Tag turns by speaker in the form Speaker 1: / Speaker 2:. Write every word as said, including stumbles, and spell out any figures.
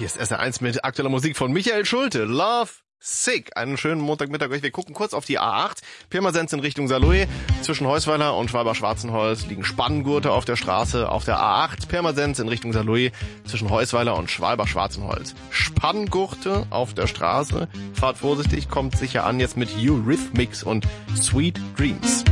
Speaker 1: Hier ist S R eins mit aktueller Musik von Michael Schulte. Love Sick. Einen schönen Montagmittag euch. Wir gucken kurz auf die A acht. Pirmasens in Richtung Saarlouis. Zwischen Heusweiler und Schwalbach-Schwarzenholz liegen Spanngurte auf der Straße. Auf der A acht Pirmasens in Richtung Saarlouis. Zwischen Heusweiler und Schwalbach-Schwarzenholz. Spanngurte auf der Straße. Fahrt vorsichtig, kommt sicher an jetzt mit Eurythmics und Sweet Dreams.